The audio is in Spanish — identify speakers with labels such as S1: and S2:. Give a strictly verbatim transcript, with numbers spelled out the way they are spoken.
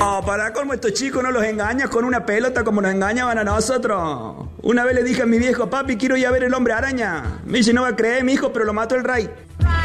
S1: No, para colmo estos chicos no los engañas con una pelota como nos engañaban a nosotros. Una vez le dije a mi viejo, papi, quiero ir a ver el hombre araña. Me dice, no va a creer, mi hijo, pero lo mató el Ray.